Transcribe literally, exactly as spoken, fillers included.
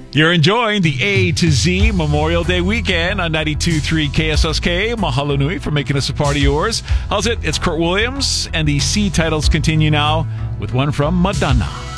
You're enjoying the A to Z Memorial Day weekend on ninety-two point three K S S K. Mahalo nui for making us a part of yours. How's it? It's Kurt Williams, and the C titles continue now with one from Madonna.